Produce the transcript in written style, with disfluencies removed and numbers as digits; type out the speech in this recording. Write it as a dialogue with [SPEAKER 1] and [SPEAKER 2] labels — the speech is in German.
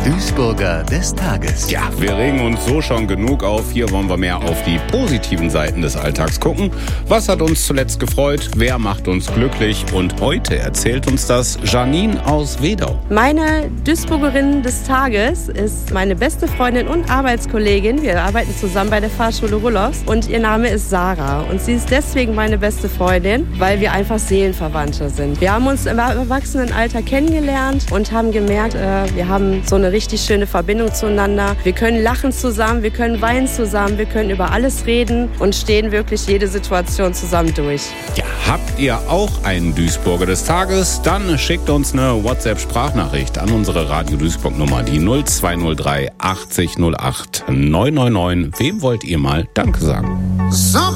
[SPEAKER 1] Duisburger des Tages.
[SPEAKER 2] Ja, wir regen uns so schon genug auf. Hier wollen wir mehr auf die positiven Seiten des Alltags gucken. Was hat uns zuletzt gefreut? Wer macht uns glücklich? Und heute erzählt uns das Janine aus Wedau.
[SPEAKER 3] Meine Duisburgerin des Tages ist meine beste Freundin und Arbeitskollegin. Wir arbeiten zusammen bei der Fahrschule Rudolphs und ihr Name ist Sarah. Und sie ist deswegen meine beste Freundin, weil wir einfach Seelenverwandte sind. Wir haben uns im Erwachsenenalter kennengelernt und haben gemerkt, wir haben so eine richtig schöne Verbindung zueinander. Wir können lachen zusammen, wir können weinen zusammen, wir können über alles reden und stehen wirklich jede Situation zusammen durch.
[SPEAKER 2] Ja, habt ihr auch einen Duisburger des Tages? Dann schickt uns eine WhatsApp-Sprachnachricht an unsere Radio Duisburg-Nummer, die 0203 80 08 999. Wem wollt ihr mal Danke sagen?